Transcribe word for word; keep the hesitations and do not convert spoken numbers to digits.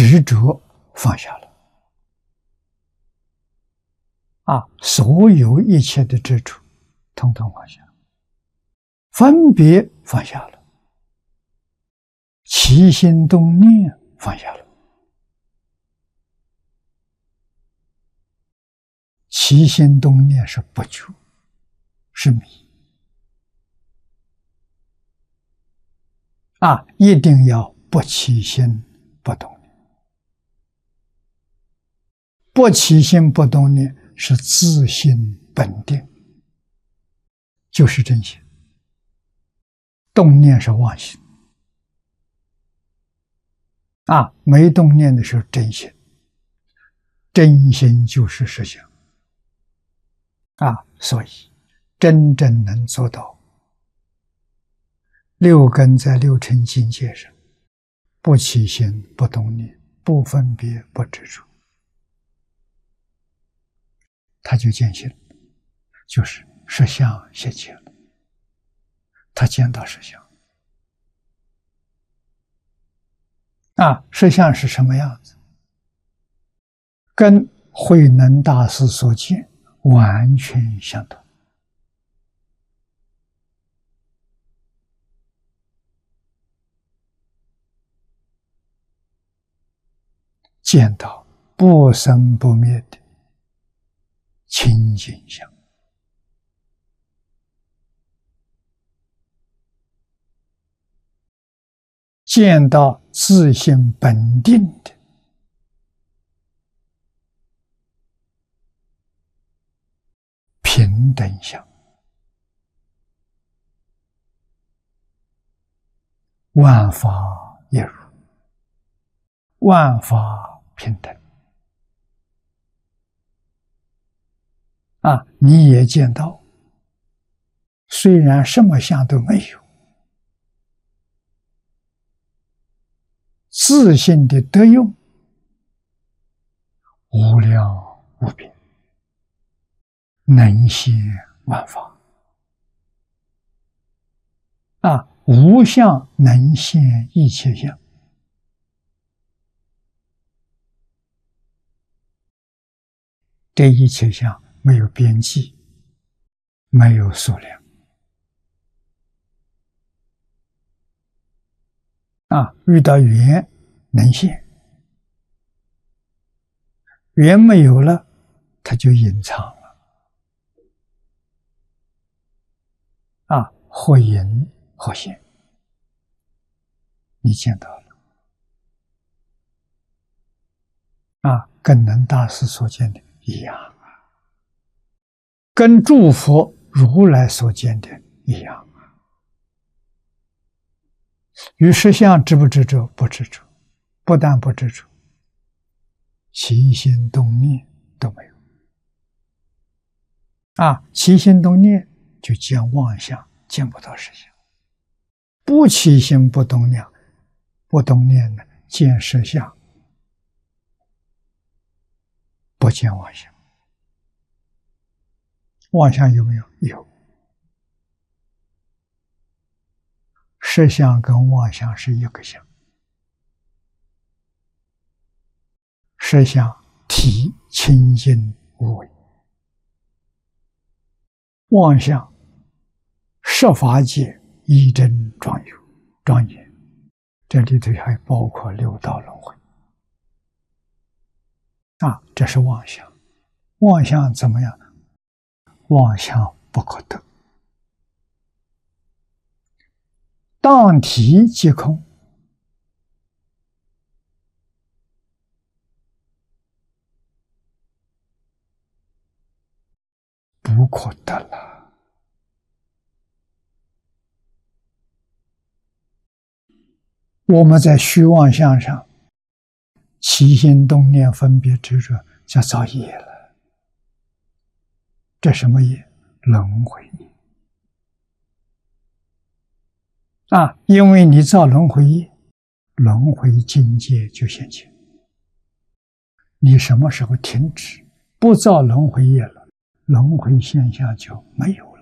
执着放下了啊，所有一切的执着，统统放下，分别放下了，起心动念放下了。起心动念是不觉，是迷啊！一定要不起心不动念，不起心不动念是自性本定，就是真心。动念是妄心啊！没动念的时候真心，真心就是实相啊！所以真正能做到六根在六尘境界上，不起心不动念，不分别不执着，他就见性，就是实相现前了。他见到实相啊，实相是什么样子？跟慧能大师所见完全相同。见到不生不灭的清净相，见到自性本定的平等相，万法一如，万法平等啊！你也见到，虽然什么相都没有，自性的德用无量无边，能现万法啊！无相能现一切相。这一切相没有边际，没有数量啊！遇到缘能现，缘没有了，它就隐藏了啊！或隐或现，你见到了啊！跟能大师所见的一样啊，跟诸佛如来所见的一样啊。与实相执不执着？不执着，不但不执着，起心动念都没有啊！起心动念就见妄想，见不到实相；不起心不动念，不动念呢，见实相，不见妄想。妄想有没有？有。实相跟妄想是一个相，实相体清净无为，妄想十法界一真庄有庄严，这里头还包括六道轮回啊，这是妄想。妄想怎么样？妄想不可得，当体即空，不可得了。我们在虚妄相上起心动念分别执着，叫造业了。这什么业？轮回业啊！因为你造轮回业，轮回境界就现前。你什么时候停止不造轮回业了，轮回现象就没有了。